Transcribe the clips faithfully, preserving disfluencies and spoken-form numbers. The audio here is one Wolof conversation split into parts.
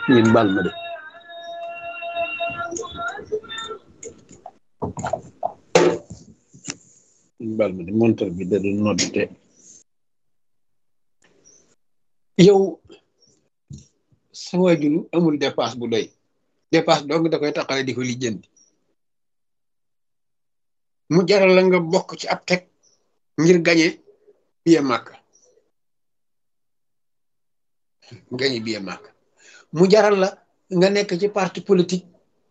ngeen baal ma de ngeen baal ma de montar bi da doon noddte yow sa waajur amul dépasse bu doy dépasse dong da koy taxale di ko lijjanti mu jaral la nga bokk ci ab teg ngir gañe biye màkk gañe biye màkk mu jaral la nga nekk ci parti politique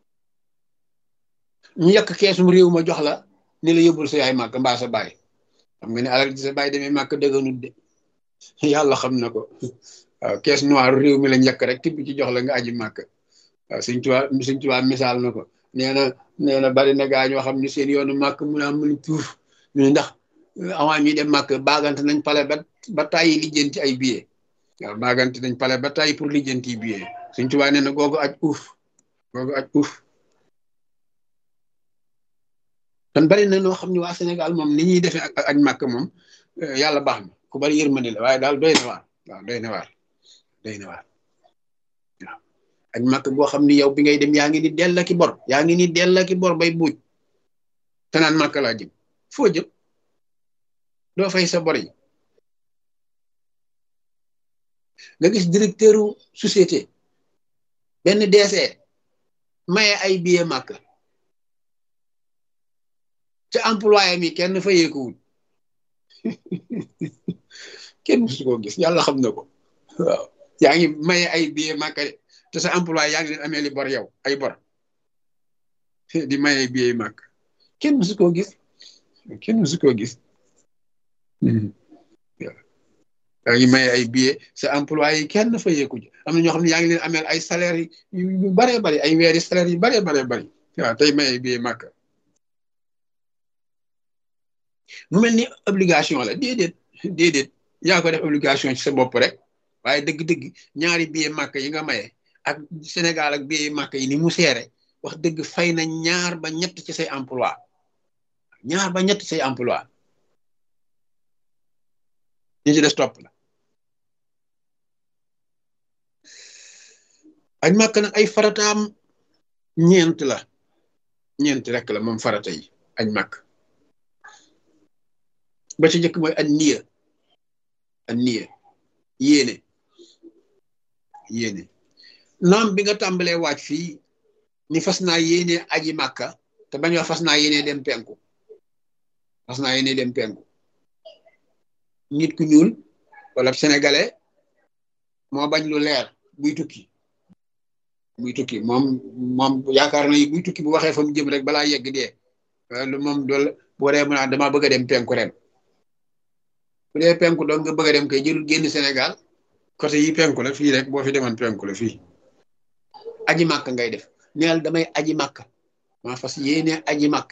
ñu yàq keesum réew ma jox la ni la yóbbul sa yaay màkk mbaa sa baay xam nga ne alal ji sa baay demee màkk dëgganut de yàlla xam na ko waaw kees noir réew mi la njëkk rek tibb ci jox la nga aji màkk waaw Sëñ Tuubaa Sëñ Tuubaa misaal na ko nee na nee na bari na gaa ñoo xam ne seen yoonu màkk mun a mën tuuf ñu ndax avant ñuy dem màkk baagante nañ pale ba ba tàyyi lijjanti ay billet waaw baagante nañ pale ba tàyyi pour lijjanti billet Sëñ Tuubaa nee na googu aj uuf googu aj uuf kon bari na noo xam ne waa Sénégal moom ni ñuy defee ak aj màkk moom yàlla baax na ku bari yërmande la waaye daal doy na waar waaw doy na waar doy na waar waaw aj màkk boo xam ni yow bi ngay dem yaa ngi ni dell ki bor yaa ngi ni dell ki bor bay buuj te naan màkk laa jëm foo jëm doo fay sa bor yi nga gis directeur société benn D C maye ay billet màkk te employé mi kenn fayeekuwul kenn musu koo gis yàlla xam na ko waaw yaa ngi maye ay billet màkk te sa employé yaa ngi leen amee li bor yow ay bor di maye ay billet màkk kenn musu koo gis kenn musu koo gis yaa ngi maye ay billet sa employé yi kenn fayeeku ji am na ñoo xam ne yaa ngi leen ameel ay salaire yu baree bari ay weeri salaire yu baree baree bari waaw tey maye ay billet màkk mu mel ni obligation la déedéet déedéet yaa ko def obligation ci sa bopp rek waaye dëgg-dëgg ñaari billet màkk yi nga maye ak Sénégal ak billet màkk yi ni mu seere wax dëgg fay na ñaar ba ñett ci say emploi ñaar ba ñett say emploi ñi ci des topp la aj màkk nag ay farataam ñeent la ñeent rek la moom farata yi aj màkk ba ci njëkk mooy an niya an niya yéene yéene naam bi nga tàmbalee waaj fii ni fas naa yéene aji màkka te bañ wax fas naa yéene dem penku fas naa yéene dem penku nit ku ñuul wala sénégalais moo bañ lu leer buy tukki buy tukki moom moom yaakaar na buy tukki bu waxee fa mu jëm rek balaa yegg dee lu moom dool bu waree mën a dama bëgg a dem penku ren bu dee penku doon nga bëgg a dem kay jëlul génn Sénégal côté yi penku la fii rek boo fi demoon penku la fii aji màkk ngay def neel damay aji màkk maa fas yéene aji màkk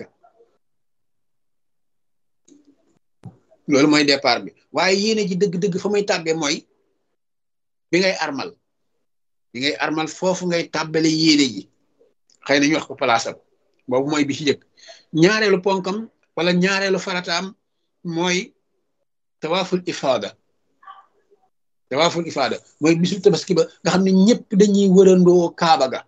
loolu mooy départ bi waaye yéene ji dëgg-dëgg fa muy tàbbee mooy bi ngay armal bi ngay armal foofu ngay tàbbale yéene ji xëy na ñu wax ko palaasam boobu mooy bi ci jëkk ñaareelu ponkam wala ñaareelu farataam mooy tawaaful ifaada tawaaful ifaada mooy bisu tabaski ba nga xam ne ñëpp dañuy wërandoo kaaba ga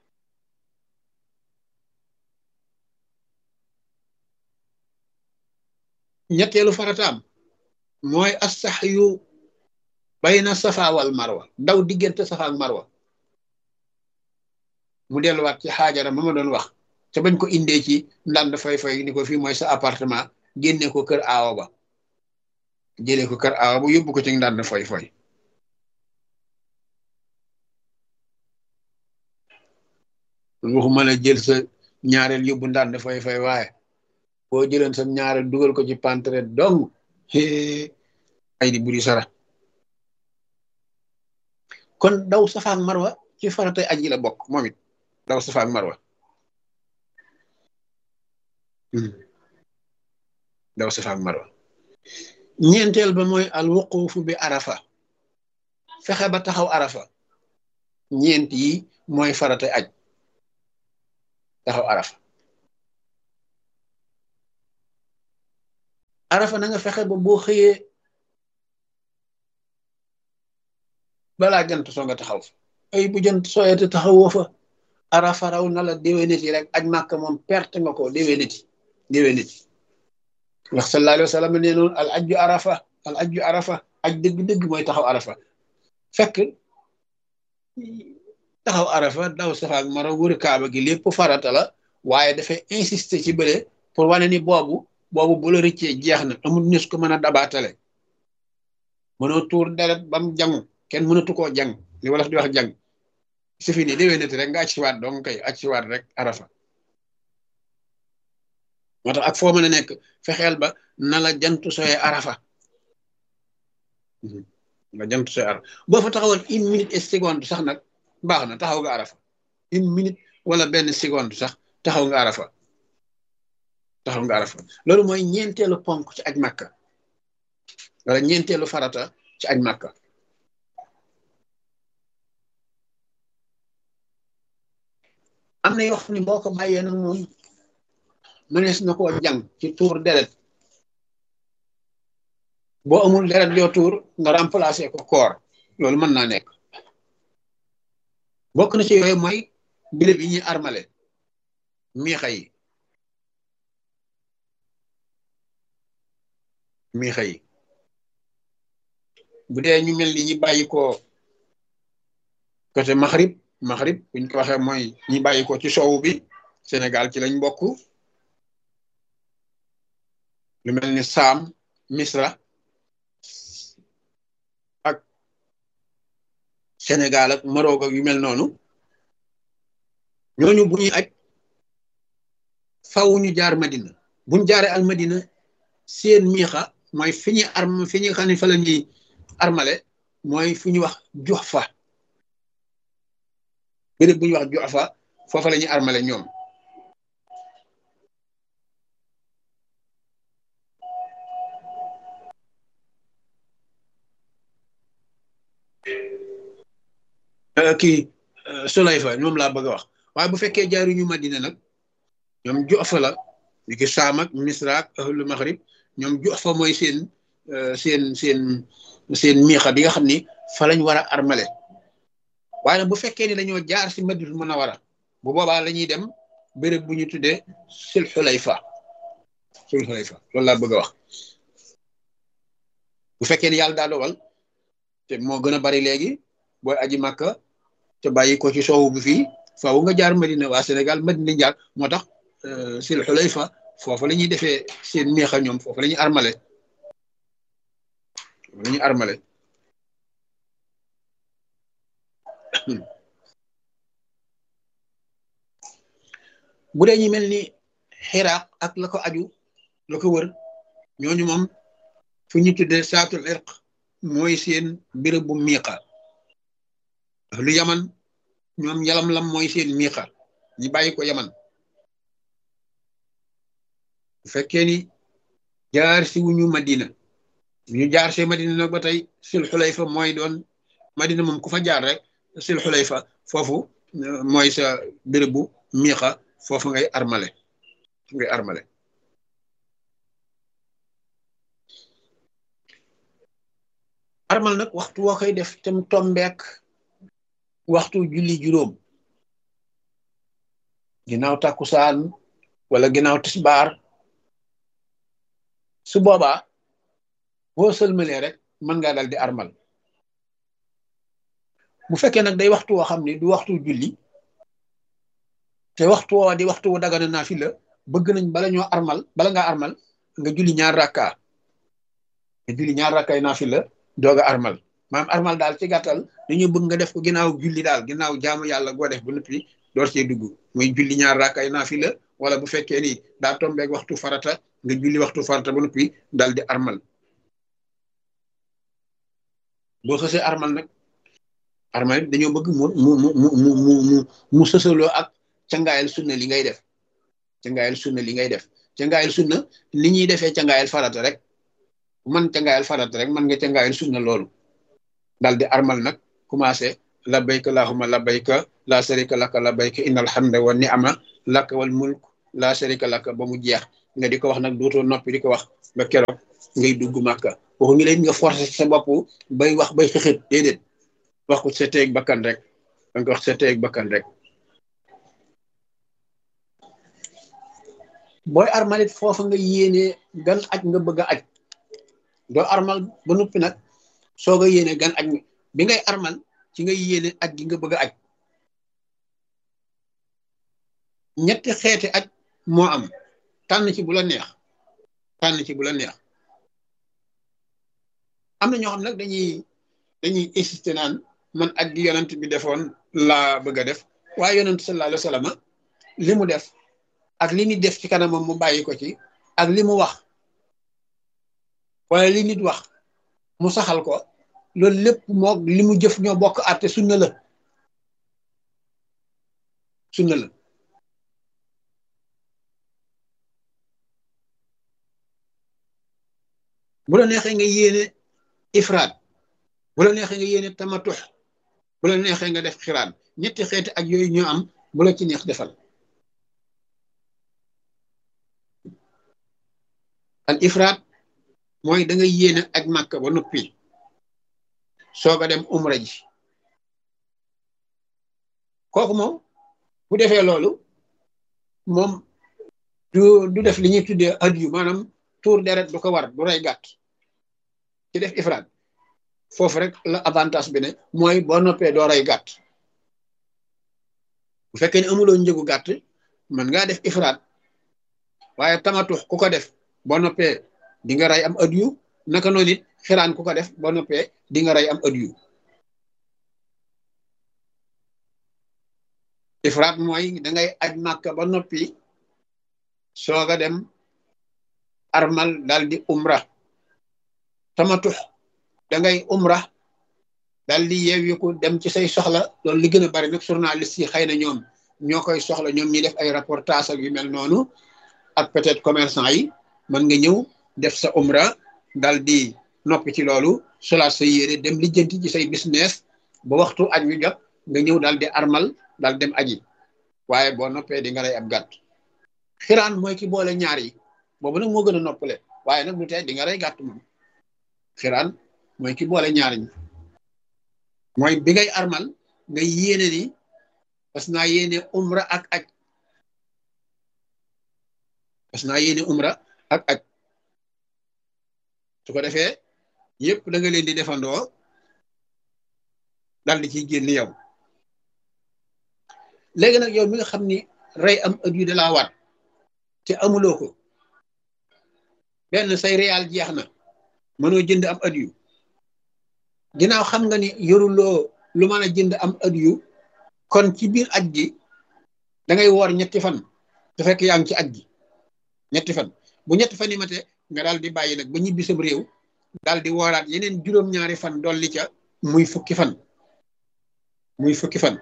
ñetteelu farataam mooy as-sa'yu bayna safa wal marwa daw diggante safa ak marwa mu delluwaat ci xaajara ma ma doon wax te bañ ko indee ci ndànd fay fay ni ko fii mooy sa appartement génne ko kër aawa ba jëlee ko kër aawa bu yóbbu ko ci ndànd foy foy waxuma la jël sa ñaareel yóbbu ndànd foy foy waaye boo jëleen sa ñaareel dugal ko ci pantre dong ay di buri sara kon daw safa ak marwa ci faratay aji la bokk moom it daw safa ak marwa daw safa ak marwa ñeenteel ba mooy al wuqufu bi arafa fexe ba taxaw arafa ñeent yi mooy farata aj taxaw arafa arafa na nga fexe ba boo xëyee balaa jant soo nga taxaw ay bu jant sooyate taxawoo fa arafa raw na la déwéniti rek aj màkk moom perte nga ko déwéniti déwéniti ndax sallallahu alayhi wa sallam nee noonu al ajju arafa al ajju arafa aj dëgg-dëgg mooy taxaw arafa fekk taxaw arafa daw safa ak mara wër kaaba gi lépp farata la waaye dafay insister ci bële pour wane ni boobu boobu bu la rëccee jeex na amul nis ko mën a dabaatale mënoo tuur deret bam jangu kenn mënatu koo jang li wala di wax jang su fi ni déwénati rek nga aj siwaat donc kay aj siwaat rek arafa moo tax ak foo mën a nekk fexeel ba na la jantu soyee arafa nga jantu soyee arafa boo fa taxawal une minute et seconde sax nag baax na taxaw nga arafa une minute wala benn seconde sax taxaw nga arafa taxaw nga arafa loolu mooy ñeenteelu ponk ci aj màkka wala ñeenteelu farata ci aj màkka am na yoo xam ne boo ko bàyyee nag moom mënees na koo jàng ci tuur deret boo amul deret yoo tuur nga remplacer ko koor loolu mën naa nekk bokk na ci yooyu mooy bilib yi ñuy armale miixa yi miixa yi bu dee ñu mel ni ñi bàyyi ko côté Maghrib Maghrib buñ ko waxee mooy ñi bàyyi ko ci soowu bi Sénégal ci lañ bokk lu mel ni Saam Misra ak Sénégal ak Maroc ak yu mel noonu ñooñu bu ñuy aj faw ñu jaar Madina buñ jaaree al Madina seen miixa mooy fi ñuy arm fi ñuy xam ne fa la ñuy armale mooy fu ñuy wax Juhfa béréb bu ñuy wax Juhfa foofa la ñuy armale ñoom kii Sulayfa ñoom laa bëgg a wax waaye bu fekkee jaaruñu Madina nag ñoom Juhfa la ñu ki Saam ak Misra ak ahlu Maghrib ñoom Juhfa mooy seen seen seen seen miixa bi nga xam ni fa lañ war a armale waaye nag bu fekkee ni dañoo jaar si Madinatul Munawwara bu boobaa la ñuy dem béréb bu ñu tuddee Sul Xulayfa Sul Xulayfa loolu laa bëgg a wax bu fekkee ni yàlla daa dogal te moo gën a bari léegi booy aji Makka te bàyyi ko ci soowu bi fii faaw nga jaar Madina waa Sénégal Madina jaar moo tax Sul Xulayfa foofu la ñuy defee seen miixa ñoom foofu la ñuy armale la ñuy armale bu dee ñu mel ni Xiraaq ak la ko aju la ko wër ñooñu moom fu ñu tuddee saatul irq mooy seen béréb bu miiqa lu Yaman ñoom yalam lam mooy seen miiqa ñi bàyyi ko Yaman bu fekkee ni jaar si wuñu Madina ñu jaar see Madina nag ba tey Sul Xulayfa mooy doon Madina moom ku fa jaar rek Sul Xulayfa foofu mooy sa béréb bu miiqa foofu ngay armale ngay armale armal nag waxtu woo koy def tam tombeek waxtu julli juróom ginnaaw takkusaan wala ginnaaw tisbaar su boobaa boo sëlmalee rek mën ngaa dal di armal bu fekkee nag day waxtu woo xam ne du waxtu julli te waxtu woo di waxtu wu dagana naafila bëgg nañ bala ñoo armal bala ngaa armal nga julli ñaar rakka nga julli ñaar rakkaay naafila doog a armal maanaam armal daal ci gàttal dañu bëgg nga def ko ginnaaw julli daal ginnaaw jaamu yàlla goo def ba noppi door cee dugg mooy julli ñaar rakkaay naafila wala bu fekkee ni daa tombeeg waxtu farata nga julli waxtu farata ba noppi daal di armal boo xësee armal nag armal dañoo bëgg mu mu mu mu mu mu mu mu sësaloo ak cangaayal sunna li ngay def cangaayal sunna li ngay def cangaayal sunna li ñuy defee cangaayal farata rek man cangaayal farata rek man nga cangaayal sunna loolu daal di armal nag commencé labbayka allahumma labbayka la sharika laka labbayka innal hamda wa ni'ma laka wal mulk la sharika laka ba mu jeex nga di ko wax nag dootoo noppi di ko wax ba keroog ngay dugg Màkka waxu ngi leen nga forcé sa bopp bay wax bay xëxët déedéet wax ko sa teeg bakkan rek da nga wax sa teeg bakkan rek booy armalit foofa nga yéene gan aj nga bëgg a aj doo armal ba noppi nag soo nga yéene gan aj bi ngay armal ci nga yéene aj gi nga bëgg a aj ñetti xeeti aj moo am tànn ci bu la neex tànn ci bu la neex am na ñoo xam nag dañuy dañuy insister naan man aj gi yonent bi defoon laa bëgg a def waaye yonent sallallahu alayhi wa sallam li mu def ak li nit def ci kanamam mu bàyyi ko ci ak li mu wax wala li nit wax mu saxal ko loolu lépp moo li mu jëf ñoo bokk àtte sunna la sunna la bu la neexee nga yéene ifraat bu la neexee nga yéene tamatux bu la neexee nga def xiraan ñetti xeeti ak yooyu ñoo am bu la ci neex defal al ifraat mooy da nga yéene ak màkka ba noppi soog a dem umra ji kooku moom bu defee loolu moom du du def li ñuy tuddee adiyu maanaam tuur deret du ko war du rey gàtt ci def ifraat foofu rek la avantage bi ne mooy boo noppee doo rey gàtt bu fekkee ne amuloo njëgu gàtt mën ngaa def ifraat waaye tamatux ku ko def boo noppee di nga rey am adiyu naka noonu it xiraan ku ko def boo noppee di nga rey am adiyu ifraat mooy da ngay aj màkka ba noppi soog a dem armal dal di umra tamatux da ngay umra dal di yeewiku dem ci say soxla loolu li gën a bari nag journaliste yi xëy na ñoom ñoo koy soxla ñoom ñi def ay reportage ak yu mel noonu ak peut-être commerçant yi mën nga ñëw def sa umra dal di noppi ci loolu solaat sa yére dem lijjanti ci say business ba waxtu aj wi jot nga ñëw dal di armal dal dem aji waaye boo noppee di nga rey ab gàtt xiraan mooy ki boole ñaar yi boobu nag moo gën a noppale waaye nag lu tey di nga rey gàtt moom xiraan mooy ki boole ñaar ñi mooy bi ngay armal nga yéene ni parce que naa yéene umra ak aj parce que naa yéene umra ak aj su ko defee yëpp da nga leen di defandoo dal di ciy génn yow léegi nag yow mi nga xam ni rey am adiyu de la war te amuloo ko benn say réal jeex na mënoo jënd am adiyu ginnaaw xam nga ni yoruloo lu mën a jënd am adiyu kon ci biir aj gi da ngay woor ñetti fan su fekk yaa ngi ci aj gi ñetti fan bu ñetti fan yi mate nga daal di bàyyi nag ba ñibbi sam réew daal di wooraat yeneen juróom-ñaari fan dolli ca muy fukki fan muy fukki fan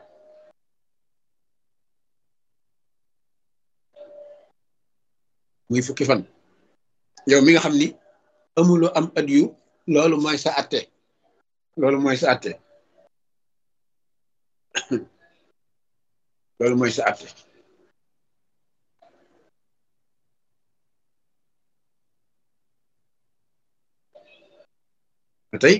muy fukki fan yow mi nga xam ni amuloo am adiyu loolu mooy sa atte loolu mooy sa atte loolu mooy sa atte tey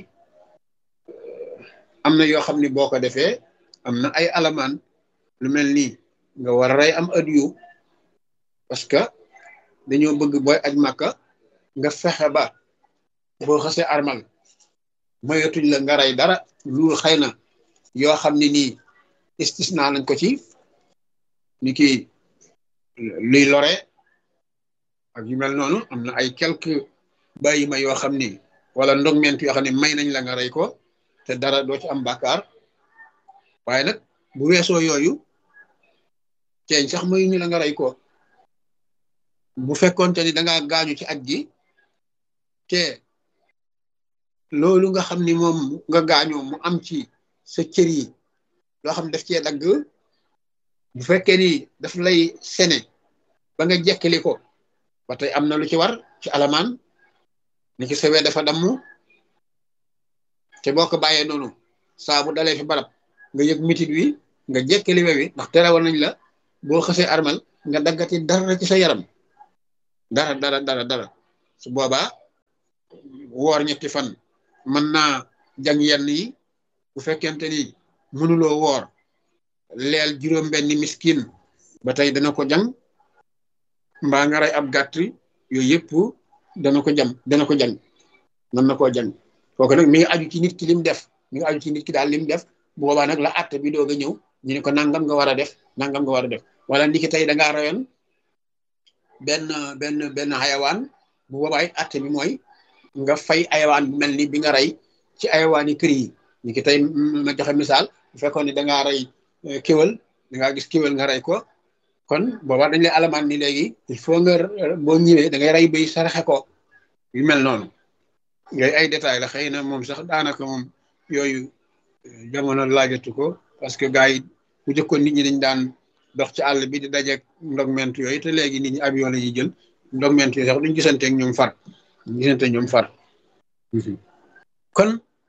am na yoo xam ni boo ko defee am na ay alamaan lu mel nii nga war a rey am adiyu parce que dañoo bëgg booy aj màkka nga fexe ba boo xasee armal mayatuñ la nga rey dara lu xëy na yoo xam ne nii istisna nañ ko ci ni ki luy lore ak yu mel noonu am na ay quelques bàyyi ma yoo xam ni wala ndogment yoo xam ne may nañ la nga rey ko te dara doo ci am bàkkaar waaye nag bu weesoo yooyu ceeñ sax mayu ñu la nga rey ko bu fekkoonte ni da ngaa gaañu ci aj gi te loolu nga xam ni moom nga gaañoo mu am ci sa cër yi loo xam daf cee dagg bu fekkee ni daf lay sene ba nga jekkali ko ba tey am na lu ci war ci alamaan ni ki sawee dafa damm te boo ko bàyyee noonu saa bu dalee fi barab nga yëg mitit wi nga jekkali wewi ndax terewal nañ la boo xësee armal nga daggati dara ci sa yaram dara dara dara dara su boobaa woor ñetti fan mën naa jàng yenn yi bu fekkente ni mënuloo woor leel juróom benn miskin ba tey dana ko jàng mbaa nga rey ab gàtt yooyu yëpp dana ko jam dana ko jàng mën na koo jàng kooku nag mi ngi aju ci nit ki lim def mi ngi aju ci nit ki daal lim def bu boobaa nag la àtte bi doog a ñëw ñu ne ko nangam nga war a def nangam nga war a def wala ndiki tey da ngaa rayoon benn benn benn xayawaan bu boobaay àtte bi mooy nga fay ayawaan bu mel ni bi nga rey ci ayawaan yi kër yi ni ki tey ma joxe misaal bu fekkoon ni da ngaa rey kéwal da ngaa gis kéwal nga rey ko kon booba dañ lay alamaan ni léegi il faut nga boo ñëwee da ngay rey bay saraxe ko yu mel noonu yooyu ay détails la xëy na moom sax daanaka moom yooyu jamono laajatu ko parce que gars yi bu jëkkoon nit ñi dañ daan dox ci àll bi di dajeeg ndogment yooyu te léegi nit ñi avion la ñuy jël ndogment yooyu sax duñ gisanteeg ñoom far duñ gisante ñoom far kon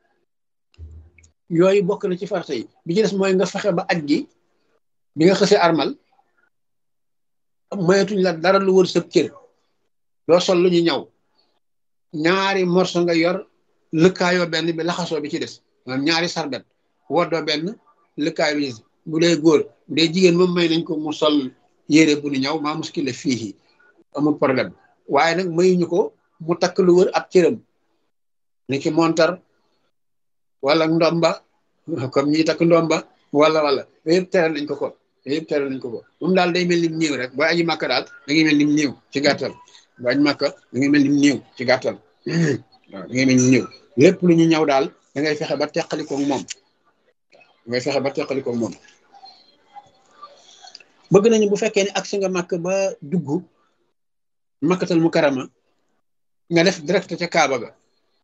yooyu bokk na ci farata yi bi ci des mooy nga fexe ba aj gi bi nga xësee armal moyetuñ la dara lu wër sëb cër doo sol lu ñu ñaw ñaari morso nga yor lëkkaayoo benn bi laxasoo bi ci des maanaam ñaari sarbet woddoo benn lëkkaayoo bi bu dee góor bu dee jigéen moom may nañ ko mu sol yére bu ñu ñaw maa muskile fii amul problème waaye nag mayuñu ko mu takk lu wër ab cëram ni ki montar wala ndomba comme ñi takk ndomba wala wala yëpp tere nañ ko ko yëpp tere nañ ko ko moom daal day mel ni mu néew rek boo aji màkka daal da ngay mel ni mu néew ci gàttal boo aji màkka da ngay mel ni mu néew ci gàttal waaw da ngay mel ni néew lépp lu ñu ñëw daal da ngay fexe ba teqalikoo moom da ngay fexe ba teqalikoo moom bëgg nañu bu fekkee ne ak si nga màkk ba dugg makkatal mu karama nga def direct ca Kaaba ga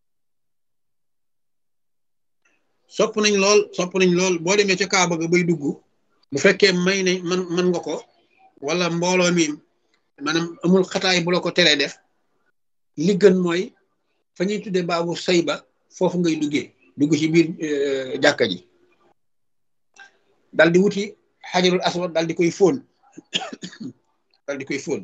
sopp nañ lool sopp nañ lool boo demee ca Kaaba ga bay dugg bu fekkee may nañ man man nga ko wala mbooloo mi maanaam amul xataay bu la ko teree def li gën mooy fa ñuy tuddee baabu say ba foofu ngay duggee dugg ci biir jàkka ji dal di wuti xajarul aswad dal di koy fóon dal di koy fóon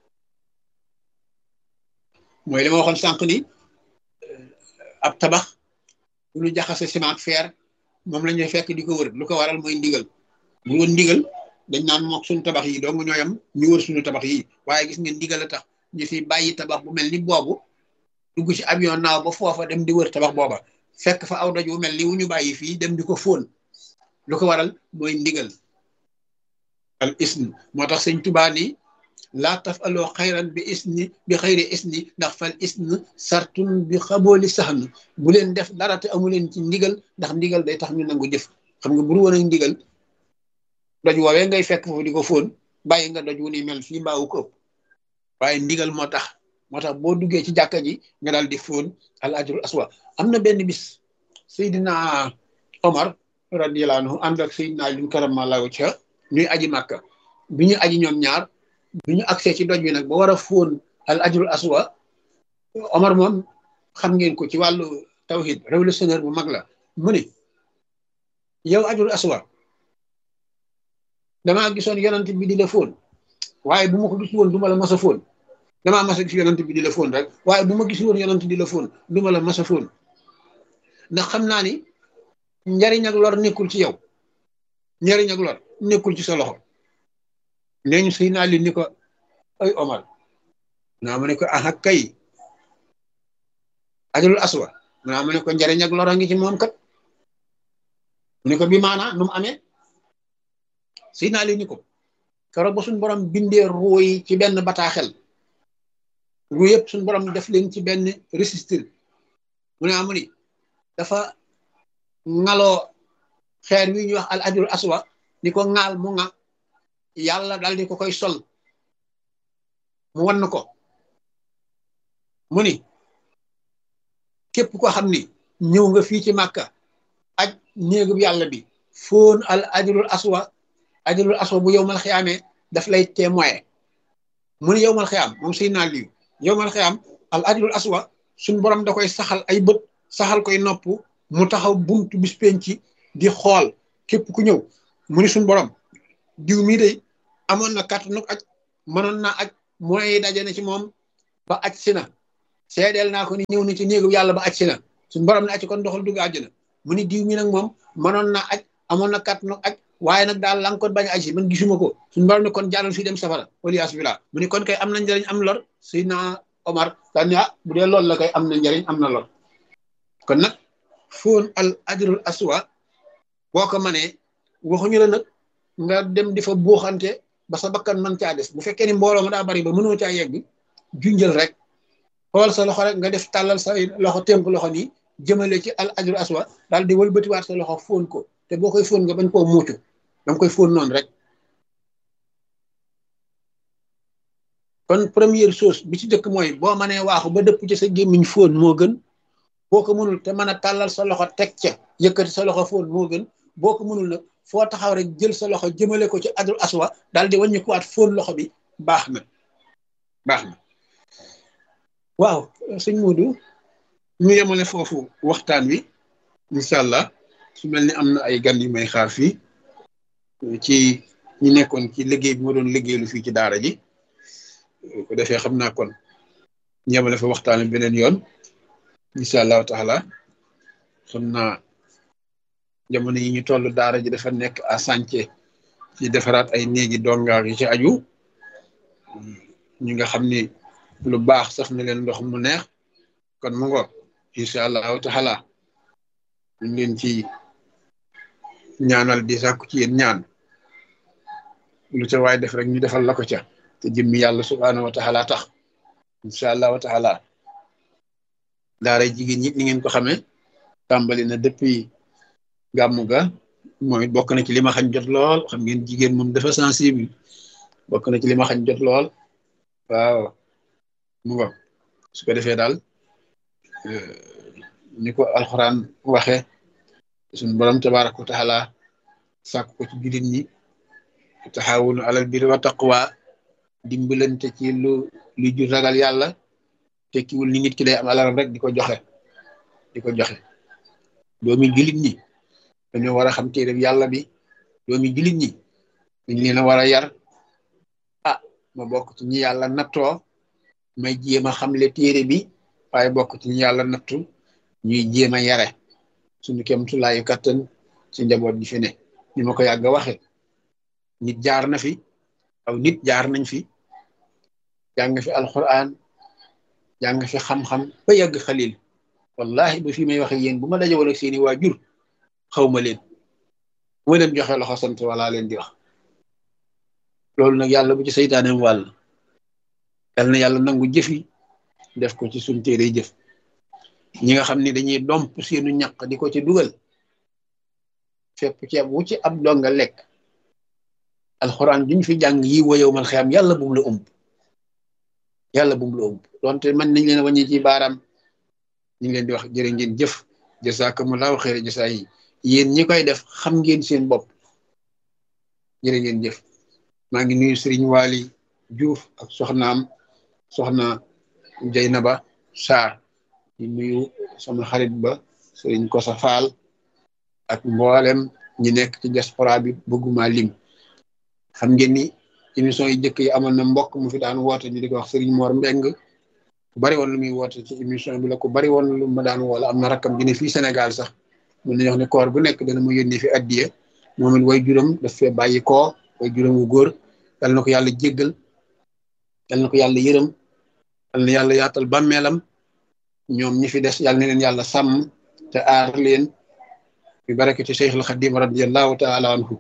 mooy li ma waxoon sànq ni ab tabax bu ñu jaxase ciment ak fer moom la ñuy fekk di ko wër lu ko waral mooy ndigal bu woon ndigal dañ naan mook suñu tabax yi dong ñooyam ñu wër suñu tabax yi waaye gis ngeen ndigal a tax ñu fi bàyyi tabax bu mel ni boobu dugg ci avion naaw ba foofa dem di wër tabax booba fekk fa aw doj wu mel ni wu ñu bàyyi fii dem di ko fóon lu ko waral mooy ndigal al isn moo tax sëñ Tuubaa ni laa taf aloo xayran bi isni bi xayri isni ndax fal isn sartun bi xabooli saxn bu leen def dara te amu leen ci ndigal ndax ndigal day tax ñu nangu jëf xam nga buru woon ak ndigal doj woowee ngay fekk foofu di ko fóon bàyyi nga doj wu ni mel fii mbaawu ko ëpp waaye ndigal moo tax moo tax boo duggee ci jàkka ji nga daal di fóon al ajrul aswa am na benn bis Seydina Omar radiyallahu anhu ànd ak Seydina Ali karamallahu wajhahu ñuy aji màkka bi ñu aji ñoom ñaar bi ñu accès ci doj bi nag ba war a fóon al ajrul aswa Omar moom xam ngeen ko ci wàllu tawhid révolutionnaire bu mag la mu ne yow ajrul aswa damaa gisoon yonent bi di la fóon waaye bu ma ko gis woon du ma la mas a fóon damaa mas a gis yonent bi di la fóon rek waaye bu ma gis woon yonent di la fóon du ma la mas a fóon ndax xam naa ni njariñ ak lor nekkul ci yow njariñ ak lor nekkul ci sa loxo nee ñu sëy naa li ni ko ay Omar naa ma ne ko aha kay ajrul aswa naa ma ne ko njariñ ak lor a ngi ci moom kat mu ne ko bi maanaa nu mu amee sëy naa li ni ko keroog ba suñu borom bindee ruu yi ci benn bataaxel ruu yëpp suñu borom def leen ci benn registre mu ne amu ni dafa ŋaloo xeer wi ñuy wax al ajrul aswa ni ko ŋaal mu ŋa yàlla dal di ko koy sol mu wan ko mu ni képp ko xam ni ñëw nga fii ci Màkka aj néegub yàlla bi foon al ajrul aswa ajrul aswa bu yowmal xiyaamee daf lay témoin mu ni yowmal xiyaam moom sëy naa liyu yowmal xiyaam al ajrul aswa suñ borom da koy saxal ay bët saxal koy nopp mu taxaw buntu bis penci di xool képp ku ñëw mu ni suñ borom diw mii de amoon na kàttanu aj mënoon naa aj moyens yi daje na ci moom ba aj si na seedeel naa ko ni ñëw na ci néegu yàlla ba aj si na suñ borom ne aj kon doxal dugg àjjana mu ni diw mi nag moom mënoon naa aj amoon na kàttanu aj waaye nag daal la nga ko bañ aji man gisuma ko suñu borom ne kon jaaral fii dem safara waliyaas billah mu ni kon kay am na njëriñ am lor Seydina Omar daal ni ah bu dee loolu la kay am na njëriñ am na lor kon nag fóon al ajrul aswa boo ko manee waxuñu la nag nga dem di fa buuxante ba sa bakkan man caa des bu fekkee ni mbooloo ma daa bari ba mënoo caa yegg junjël rek xool sa loxo rek nga def tàllal sa loxo tënk loxo nii jëmale ci al ajrul aswa daal di wëlbatiwaat sa loxo fóon ko te boo koy fóon nga bañ koo muucu danga koy fóon noonu rek kon première chose bi ci jëkk mooy boo mënee waaxu ba dëpp ci sa gémmiñ fóon moo gën boo ko mënul te mën a tàllal sa loxo teg ca yëkkati sa loxo fóon moo gën boo ko mënul nag foo taxaw rek jël sa loxo jëmale ko ci ajrul aswa daal di wàññi ko waat fóon loxo bi baax na baax na waaw sëñ Modou ñu yemale foofu waxtaan wi incha allah su mel ni am na ay gan yu may xaar fii ci ñi nekkoon ci liggéey bi ma doon liggéeylu fii ci daara ji ko defee xam naa kon ñu yemale fa waxtaan wi beneen yoon incha allahu taala xam naa jamono yi ñu toll daara ji dafa nekk à chantier ci defaraat ay néegi dongaar yi ci aju ñi nga xam ni lu baax saf na leen ndox mu neex kon mu ngoog incha allahu taala ñu leen ci ñaanal di sàkku ci yéen ñaan lu ca waay def rek ñu defal la ko ca te jëmmi yàlla subhaanahu wa taala tax incha allahu taala daara jigéen ñi ni ngeen ko xamee tàmbali na depuis gàmmu ga moom it bokk na ci li ma xañ jot lool xam ngeen jigéen moom dafa sensible bokk na ci li ma xañ jot lool waaw mu ngo su ko defee daal ni ko alxuraan waxe suñu borom tabaaraka wa taala sàkk ko ci jullit ñi taxawunu alal birri wa taqwa dimbalante ci lu lu jur ragal yàlla tekkiwul ni nit ki day am alalam rek di ko joxe di ko joxe doomi jullit ñi dañoo war a xam téere yàlla bi doomi jullit ñi dañ leen a war a yar ah ma bokk ci ñi yàlla nattoo may jéem a xamle téere bi waaye bokk ci ñi yàlla nattu ñuy jéem a yare suñu kem tulaayu kattan ci njaboot gi fi ne ni ma ko yàgg a waxe nit jaar na fi aw nit jaar nañ fi jàng fi alquran jàng fi xam-xam ba yàgg xalil wallahi ba fi may waxe yéen bu ma dajewoon ak seeni waajur xaw ma leen bu ma leen joxe loxo sant wala leen di wax loolu nag yàlla bu ci seytaaneem wàll yal na yàlla nangu jëfi def ko ci suñ téere jëf ñi nga xam ne dañuy domp seenu ñaq di ko ci dugal fépp ceeb wu ci ab donga lekk alxuraan duñ fi jàng yi woyow man xeyam yàlla bum la ëmb yàlla bum la ëmb donte man nañ leen a wàññi ci baaraam ñu ngi leen di wax jërë ngeen jëf jazakumullahu xayra jasaa yi yéen ñi koy def xam ngeen seen bopp jërë ngeen jëf maa ngi nuyu Serigne Waly Diouf ak soxnaam soxna Jeynaba Sarr di nuyu sama xarit ba Serigne Kosa Fall ak mboolem ñi nekk ci diaspora bi bëgguma lim xam ngeen ni émission yi jëkk yi amoon na mbokk mu fi daan woote ñu di ko wax Serigne Mor Mbeng ku bari woon lu muy woote ci émission bi la ku bari woon lu ma daan woola am na rakkam bi ne fii Sénégal sax mun nañu wax ne koor bu nekk dana mu yónnee fi addiye moom it way juróom daf fee bàyyi koo way juróom wu góor yal na ko yàlla jéggal yal na ko yàlla yërëm yal na yàlla yaatal bàmmeelam ñoom ñi fi des yal na leen yàlla sàmm te aar leen bi barakati Cheikhul Khadim radiyallahu taala anhu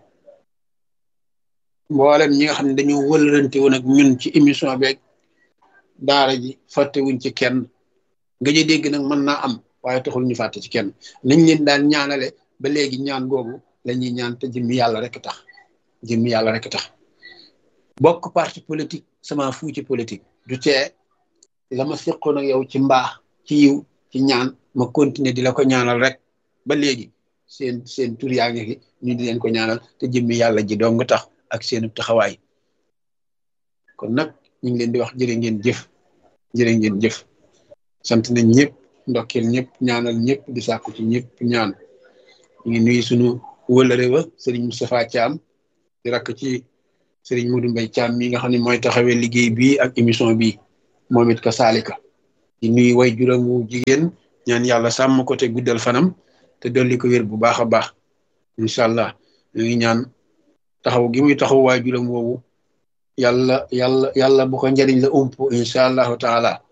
mboolem ñi nga xam ne dañoo wëlërante woon ak ñun ci émission beeg daara ji fàttewuñ ci kenn nga jë dégg nag mën naa am waaye taxul ñu fàtte ci kenn nañ leen daan ñaanale ba léegi ñaan googu la ñuy ñaan te jëmmi yàlla rek tax jëmmi yàlla rek tax bokk parti politique sama fu ci politique du tee la ma seqoon ak yow ci mbaax ci yiw ci ñaan ma continuer di la ko ñaanal rek ba léegi seen seen tur yaa ngi fi ñu di leen ko ñaanal te jëmmi yàlla ji dong tax ak seen taxawaay kon nag ñu ngi leen di wax jërë ngeen jëf jërë ngeen jëf sant nañ ñëpp ndokkeel ñëpp ñaanal ñëpp di sàkku ci ñëpp ñaan ñu ngi nuyu suñu wëlëre wa Serigne Moustapha Thiam di rakk ci Serigne Modou Mbaye Thiam mi nga xam ne mooy taxawee liggéey bii ak émission bi moom it ka saalika di nuyu way juróom wu jigéen ñaan yàlla sàmm ko te guddal fanam te dolli ko wér bu baax a baax incha allah ñu ngi ñaan taxaw gi muy taxaw waajuram woowu yàlla yàlla yàlla bu ko njariñ la ump incha allahu taala